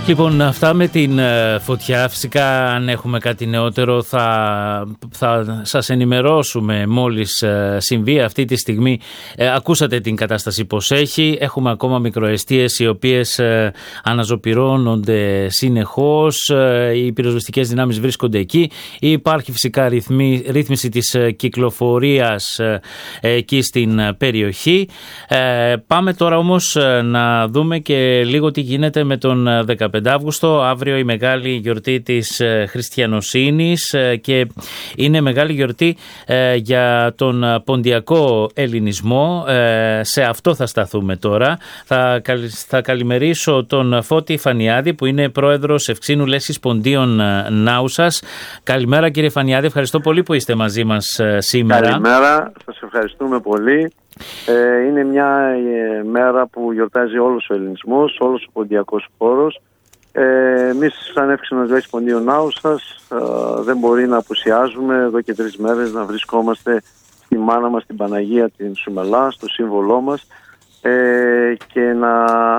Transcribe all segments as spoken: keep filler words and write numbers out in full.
Λοιπόν, αυτά με την φωτιά. Φυσικά, αν έχουμε κάτι νεότερο, θα, θα σας ενημερώσουμε μόλις συμβεί. Αυτή τη στιγμή ε, ακούσατε την κατάσταση πως έχει. Έχουμε ακόμα μικροεστίες οι οποίες ε, αναζωπυρώνονται συνεχώς. Ε, οι πυροσβεστικές δυνάμεις βρίσκονται εκεί. Υπάρχει φυσικά ρυθμί, ρύθμιση της κυκλοφορίας ε, εκεί στην περιοχή. Ε, πάμε τώρα όμως να δούμε και λίγο τι γίνεται με τον δεκαπέντε Αύγουστο, αύριο η μεγάλη γιορτή της χριστιανοσύνης και είναι μεγάλη γιορτή για τον ποντιακό ελληνισμό. Σε αυτό θα σταθούμε τώρα. Θα, θα καλημερίσω τον Φώτη Φανιάδη που είναι πρόεδρος Ευξήνου Λέσχης Ποντίων Νάουσας. Καλημέρα κύριε Φανιάδη, ευχαριστώ πολύ που είστε μαζί μας σήμερα. Καλημέρα, σας ευχαριστούμε πολύ. Είναι μια μέρα που γιορτάζει όλος ο ελληνισμός, όλος ο ποντιακός χώρος. Ε, εμείς σαν Εύξηνος Λέσχης Ποντίων Νάουσας ε, δεν μπορεί να απουσιάζουμε εδώ και τρεις μέρες να βρισκόμαστε στη μάνα μας την Παναγία την Σουμελά, στο σύμβολό μας ε, και να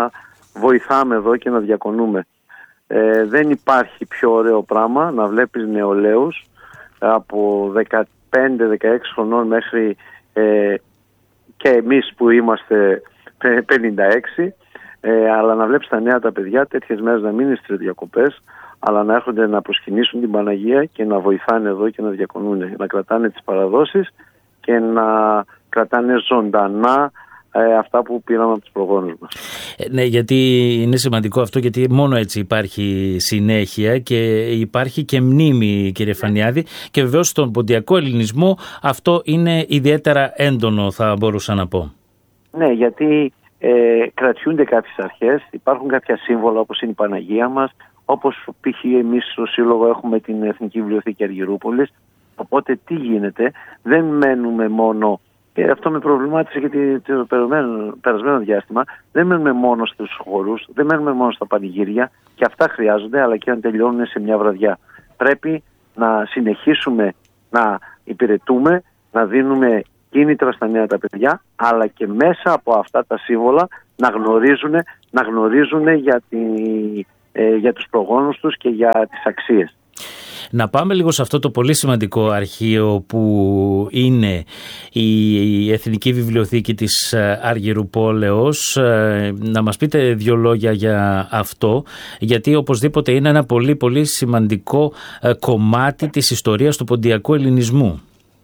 βοηθάμε εδώ και να διακονούμε. Ε, δεν υπάρχει πιο ωραίο πράγμα να βλέπεις νεολαίους από δεκαπέντε δεκαέξι χρονών μέχρι ε, και εμείς που είμαστε πενήντα έξι. Ε, αλλά να βλέπεις τα νέα τα παιδιά τέτοιες μέρες να μην είναι στις διακοπές, αλλά να έρχονται να προσκυνήσουν την Παναγία και να βοηθάνε εδώ και να διακονούν, να κρατάνε τις παραδόσεις και να κρατάνε ζωντανά ε, αυτά που πήραμε από τους προγόνους μας. Ε, ναι, γιατί είναι σημαντικό αυτό, γιατί μόνο έτσι υπάρχει συνέχεια και υπάρχει και μνήμη, κύριε Φανιάδη, και βεβαίως στον ποντιακό ελληνισμό αυτό είναι ιδιαίτερα έντονο, θα μπορούσα να πω. Ναι, γιατί Ε, κρατιούνται κάποιες αρχές, υπάρχουν κάποια σύμβολα όπως είναι η Παναγία μας, όπως π.χ. εμείς στο Σύλλογο έχουμε την Εθνική Βιβλιοθήκη Αργυρούπολης. Οπότε τι γίνεται, δεν μένουμε μόνο, και αυτό με προβλημάτισε γιατί το περασμένο, περασμένο διάστημα, δεν μένουμε μόνο στους χώρους, δεν μένουμε μόνο στα πανηγύρια, και αυτά χρειάζονται, αλλά και αν τελειώνουν σε μια βραδιά. Πρέπει να συνεχίσουμε να υπηρετούμε, να δίνουμε κίνητρα στα νέα τα παιδιά, αλλά και μέσα από αυτά τα σύμβολα να γνωρίζουν, να γνωρίζουν για, τη, ε, για τους προγόνους τους και για τις αξίες. Να πάμε λίγο σε αυτό το πολύ σημαντικό αρχείο που είναι η Εθνική Βιβλιοθήκη της Αργυρουπόλεως. Να μας πείτε δύο λόγια για αυτό, γιατί οπωσδήποτε είναι ένα πολύ πολύ σημαντικό κομμάτι της ιστορίας του ποντιακού ελληνισμού.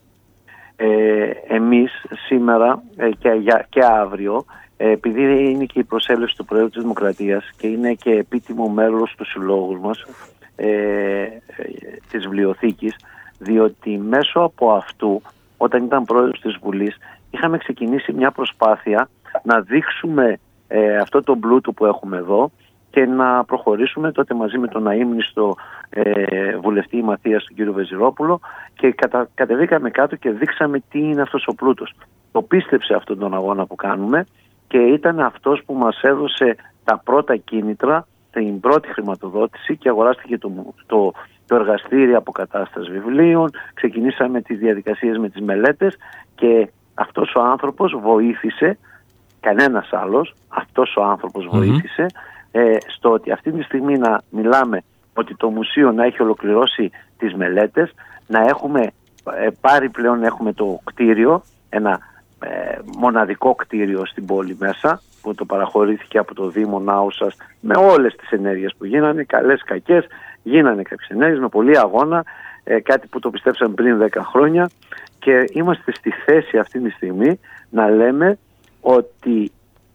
Ε, εμείς σήμερα ε, και, για, και αύριο, ε, επειδή είναι και η προσέλευση του Προέδρου της Δημοκρατίας και είναι και επίτιμο μέλος του συλλόγου μας, ε, ε, της βιβλιοθήκης, διότι μέσω από αυτού, όταν ήταν πρόεδρος της Βουλής, είχαμε ξεκινήσει μια προσπάθεια να δείξουμε ε, αυτό το πλούτο που έχουμε εδώ και να προχωρήσουμε τότε μαζί με τον αείμνηστο ε, βουλευτή Μαθίας, τον κύριο Βεζιρόπουλο, και κατα, κατεβήκαμε κάτω και δείξαμε τι είναι αυτός ο πλούτος. Το πίστεψε αυτόν τον αγώνα που κάνουμε και ήταν αυτός που μας έδωσε τα πρώτα κίνητρα, την πρώτη χρηματοδότηση, και αγοράστηκε το, το, το εργαστήριο αποκατάστασης βιβλίων, ξεκινήσαμε τις διαδικασίες με τις μελέτες και αυτός ο άνθρωπος βοήθησε, κανένας άλλος, αυτός ο άνθρωπος mm-hmm. βοήθησε ε, στο ότι αυτή τη στιγμή να μιλάμε ότι το μουσείο να έχει ολοκληρώσει τις μελέτες, να έχουμε ε, πάρει πλέον, έχουμε το κτίριο, ένα ε, μοναδικό κτίριο στην πόλη μέσα, που το παραχωρήθηκε από το Δήμο Νάουσας με όλες τις ενέργειες που γίνανε, καλές, κακές, γίνανε κάποιες ενέργειες με πολύ αγώνα, ε, κάτι που το πιστέψαμε πριν δέκα χρόνια, και είμαστε στη θέση αυτή τη στιγμή να λέμε ότι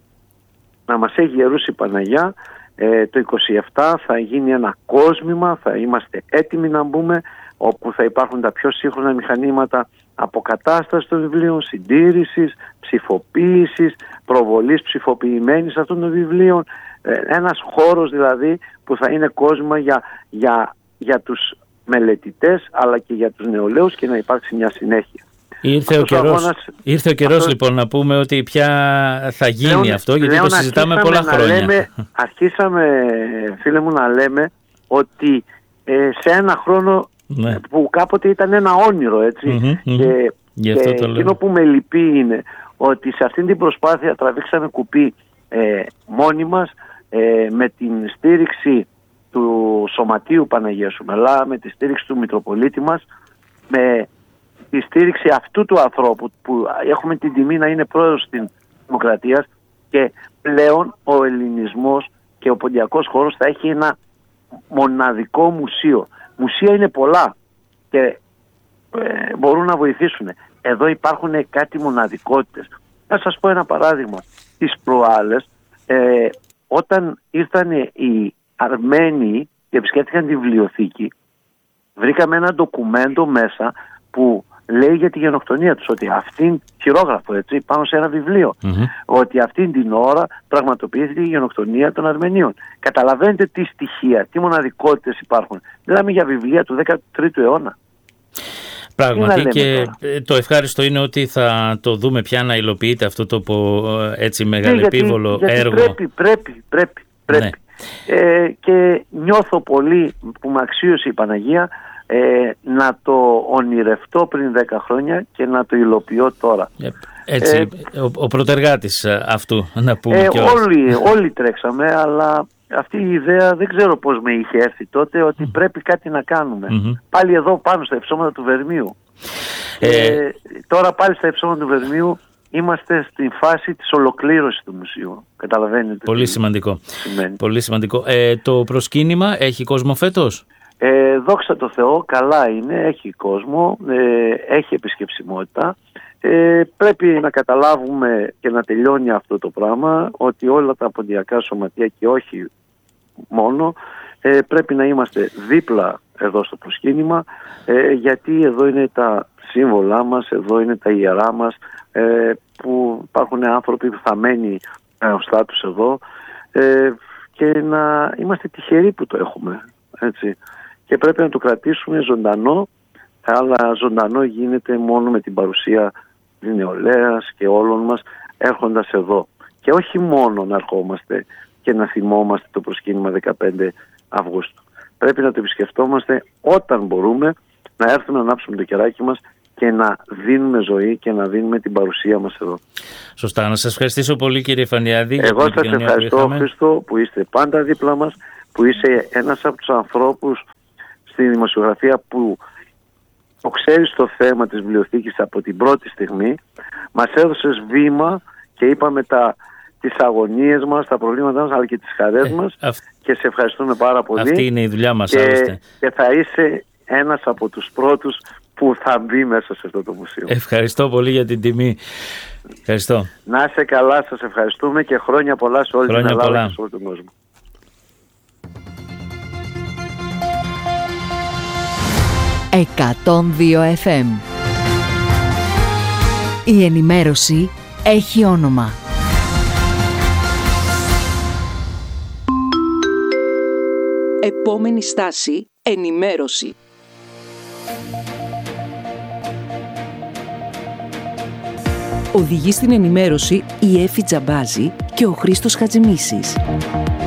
να μας έχει γερούσει η Παναγιά. Ε, το είκοσι επτά θα γίνει ένα κόσμημα, θα είμαστε έτοιμοι να μπούμε, όπου θα υπάρχουν τα πιο σύγχρονα μηχανήματα αποκατάστασης των βιβλίων, συντήρησης, ψηφοποίησης, προβολής ψηφοποιημένης αυτών των βιβλίων. Ε, ένας χώρος δηλαδή που θα είναι κόσμημα για, για, για τους μελετητές αλλά και για τους νεολαίους, και να υπάρξει μια συνέχεια. Ήρθε ο, καιρός, αγώνας, ήρθε ο καιρός αυτός, λοιπόν να πούμε ότι πια θα γίνει λέων, αυτό, γιατί το συζητάμε πολλά χρόνια. Λέμε, αρχίσαμε, φίλε μου, να λέμε ότι ε, σε ένα χρόνο, ναι, που κάποτε ήταν ένα όνειρο, έτσι, mm-hmm, και, mm-hmm. και εκείνο που με λυπεί είναι ότι σε αυτήν την προσπάθεια τραβήξαμε κουπί ε, μόνοι μας, ε, με την στήριξη του Σωματείου Παναγίας Σουμελά, με τη στήριξη του Μητροπολίτη μας, με τη στήριξη αυτού του ανθρώπου που έχουμε την τιμή να είναι πρόεδρος της Δημοκρατίας, και πλέον ο ελληνισμός και ο ποντιακός χώρος θα έχει ένα μοναδικό μουσείο. Μουσεία είναι πολλά και ε, μπορούν να βοηθήσουν. Εδώ υπάρχουν κάτι μοναδικότητες. Να σας πω ένα παράδειγμα. Τις προάλλες, ε, όταν ήρθαν οι Αρμένοι και επισκέφτηκαν τη βιβλιοθήκη, βρήκαμε ένα ντοκουμέντο μέσα που λέει για τη γενοκτονία τους, ότι αυτήν, χειρόγραφο έτσι, πάνω σε ένα βιβλίο, mm-hmm. ότι αυτήν την ώρα πραγματοποιήθηκε η γενοκτονία των Αρμενίων. Καταλαβαίνετε τι στοιχεία, τι μοναδικότητες υπάρχουν. Μιλάμε για βιβλία του δέκατου τρίτου αιώνα. Πράγματι, και τώρα. Το ευχάριστο είναι ότι θα το δούμε πια να υλοποιείται αυτό το έτσι μεγαλεπίβολο ναι, γιατί, έργο. Γιατί πρέπει, πρέπει, πρέπει, πρέπει. Ναι. Ε, και νιώθω πολύ που με αξίωσε η Παναγία ε, να το ονειρευτώ πριν δέκα χρόνια και να το υλοποιώ τώρα. Έτσι, ε, ο, ο πρωτεργάτης αυτού, να πούμε ε, και όλοι, όλοι τρέξαμε, αλλά αυτή η ιδέα δεν ξέρω πώς με είχε έρθει τότε, ότι mm. πρέπει κάτι να κάνουμε. Mm-hmm. Πάλι εδώ πάνω στα υψώματα του Βερμίου. Ε, ε, τώρα πάλι στα υψώματα του Βερμίου είμαστε στη φάση της ολοκλήρωσης του μουσείου. Καταλαβαίνετε. Πολύ σημαντικό. Πολύ σημαντικό. Ε, το προσκύνημα έχει κόσμο φέτος? Ε, δόξα τω Θεώ, καλά είναι, έχει κόσμο, ε, έχει επισκεψιμότητα. Ε, πρέπει να καταλάβουμε και να τελειώνει αυτό το πράγμα, ότι όλα τα ποντιακά σωματεία και όχι μόνο ε, πρέπει να είμαστε δίπλα εδώ στο προσκύνημα, ε, γιατί εδώ είναι τα σύμβολά μας, εδώ είναι τα ιερά μας, ε, που υπάρχουν άνθρωποι που θα μένει μπροστά τους εδώ, ε, και να είμαστε τυχεροί που το έχουμε, έτσι. Και πρέπει να το κρατήσουμε ζωντανό, αλλά ζωντανό γίνεται μόνο με την παρουσία της νεολαίας και όλων μας έρχοντας εδώ. Και όχι μόνο να ερχόμαστε και να θυμόμαστε το προσκύνημα δεκαπέντε Αυγούστου. Πρέπει να το επισκεφτόμαστε όταν μπορούμε, να έρθουμε να ανάψουμε το κεράκι μας και να δίνουμε ζωή και να δίνουμε την παρουσία μας εδώ. Σωστά. Να σας ευχαριστήσω πολύ, κύριε Φανιάδη. Εγώ σας ευχαριστώ, Χρήστο, που είστε πάντα δίπλα μας, που είσαι ένας από τους ανθρώπους στη δημοσιογραφία που το ξέρεις το θέμα της βιβλιοθήκης από την πρώτη στιγμή. Μας έδωσες βήμα και είπαμε τα, τις αγωνίες μας, τα προβλήματά μας, αλλά και τις χαρές ε, μας αυ... και σε ευχαριστούμε πάρα πολύ. Αυτή είναι η δουλειά μας, και, άλλωστε. Και θα είσαι ένας από τους πρώτους που θα μπει μέσα σε αυτό το μουσείο. Ευχαριστώ πολύ για την τιμή. Ευχαριστώ. Να είσαι καλά, σας ευχαριστούμε και χρόνια πολλά σε όλη χρόνια την Ελλάδα πολλά. και σε όλο τον κόσμο. εκατόν δύο εφ εμ. Η ενημέρωση έχει όνομα. Επόμενη στάση, ενημέρωση. Οδηγεί στην ενημέρωση η Έφη Τζαμπάζη και ο Χρήστος Χατζημίσης.